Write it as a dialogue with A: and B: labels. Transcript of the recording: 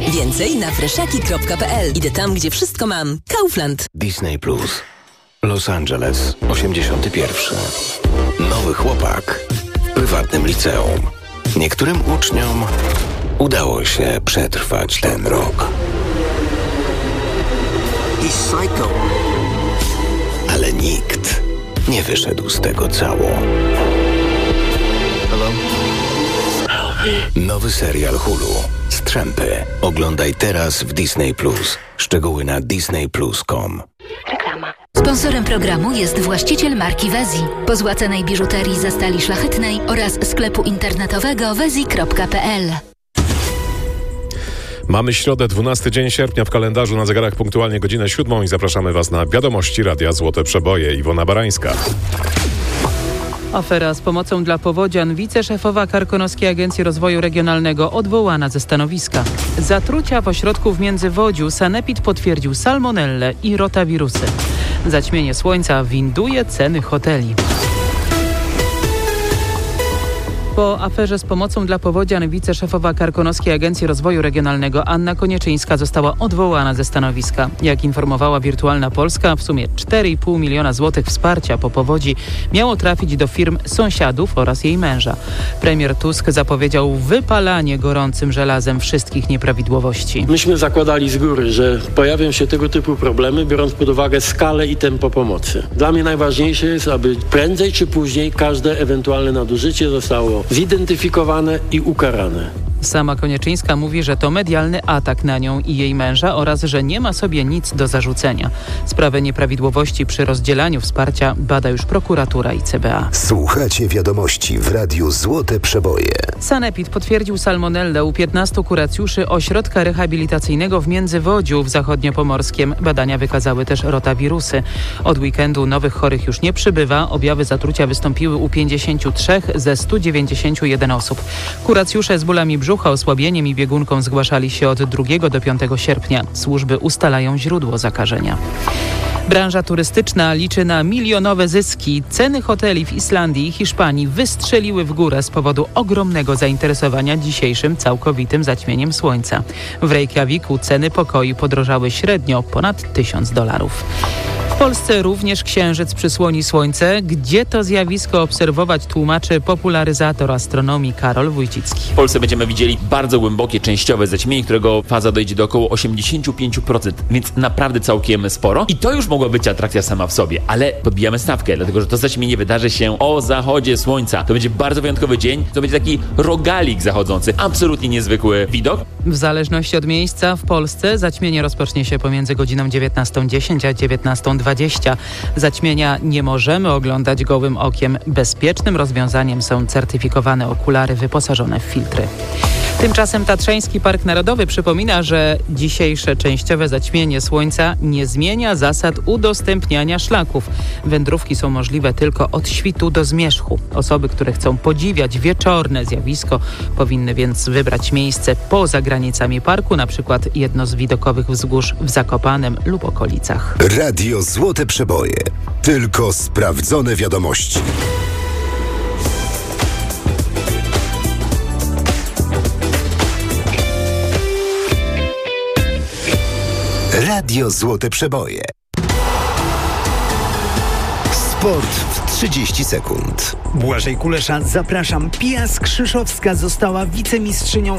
A: Więcej na freszaki.pl. Idę tam, gdzie wszystko mam. Kaufland.
B: Disney Plus. Los Angeles, 81. Nowy chłopak w prywatnym liceum. Niektórym uczniom udało się przetrwać ten rok. Ale nikt nie wyszedł z tego cało. Nowy serial Hulu. Strzępy. Oglądaj teraz w Disney Plus. Szczegóły na disneyplus.com.
C: Reklama. Sponsorem programu jest właściciel marki Wezi. Pozłacanej biżuterii ze stali szlachetnej oraz sklepu internetowego wezi.pl.
D: Mamy środę, 12 dzień sierpnia w kalendarzu, na zegarach punktualnie godzinę 7 i zapraszamy Was na wiadomości Radia Złote Przeboje. Iwona Barańska.
E: Afera z pomocą dla powodzian. Wiceszefowa Karkonoskiej Agencji Rozwoju Regionalnego odwołana ze stanowiska. Zatrucia w ośrodku w Międzywodziu sanepid potwierdził salmonellę i rotawirusy. Zaćmienie słońca winduje ceny hoteli. Po aferze z pomocą dla powodzian wiceszefowa Karkonoskiej Agencji Rozwoju Regionalnego Anna Konieczyńska została odwołana ze stanowiska. Jak informowała Wirtualna Polska, w sumie 4,5 miliona złotych wsparcia po powodzi miało trafić do firm sąsiadów oraz jej męża. Premier Tusk zapowiedział wypalanie gorącym żelazem wszystkich nieprawidłowości.
F: Myśmy zakładali z góry, że pojawią się tego typu problemy, biorąc pod uwagę skalę i tempo pomocy. Dla mnie najważniejsze jest, aby prędzej czy później każde ewentualne nadużycie zostało zidentyfikowane i ukarane.
E: Sama Konieczyńska mówi, że to medialny atak na nią i jej męża oraz że nie ma sobie nic do zarzucenia. Sprawę nieprawidłowości przy rozdzielaniu wsparcia bada już prokuratura i CBA.
G: Słuchacie wiadomości w Radiu Złote Przeboje.
E: Sanepid potwierdził salmonellę u 15 kuracjuszy ośrodka rehabilitacyjnego w Międzywodziu w Zachodniopomorskiem. Badania wykazały też rotawirusy. Od weekendu nowych chorych już nie przybywa. Objawy zatrucia wystąpiły u 53 ze 191 osób. Kuracjusze z bólami brzucha, osłabieniem i biegunką zgłaszali się od 2 do 5 sierpnia. Służby ustalają źródło zakażenia. Branża turystyczna liczy na milionowe zyski. Ceny hoteli w Islandii i Hiszpanii wystrzeliły w górę z powodu ogromnego zainteresowania dzisiejszym całkowitym zaćmieniem słońca. W Reykjaviku ceny pokoi podrożały średnio ponad $1000. W Polsce również księżyc przysłoni słońce. Gdzie to zjawisko obserwować, tłumaczy popularyzator astronomii Karol Wójcicki.
H: W Polsce będziemy widzieli bardzo głębokie, częściowe zaćmienie, którego faza dojdzie do około 85%, więc naprawdę całkiem sporo. I to już mogła być atrakcja sama w sobie, ale podbijamy stawkę, dlatego że to zaćmienie wydarzy się o zachodzie słońca. To będzie bardzo wyjątkowy dzień, to będzie taki rogalik zachodzący, absolutnie niezwykły widok.
E: W zależności od miejsca w Polsce zaćmienie rozpocznie się pomiędzy godziną 19:10 a 19:20. Zaćmienia nie możemy oglądać gołym okiem. Bezpiecznym rozwiązaniem są certyfikowane okulary wyposażone w filtry. Tymczasem Tatrzański Park Narodowy przypomina, że dzisiejsze częściowe zaćmienie słońca nie zmienia zasad udostępniania szlaków. Wędrówki są możliwe tylko od świtu do zmierzchu. Osoby, które chcą podziwiać wieczorne zjawisko, powinny więc wybrać miejsce poza granicami parku, na przykład jedno z widokowych wzgórz w Zakopanem lub okolicach.
G: Radio Złote Przeboje. Tylko sprawdzone wiadomości. Radio Złote Przeboje. Sport w 30 sekund.
I: Błażej Kulesza, zapraszam. Pia Skrzyszowska została wicemistrzynią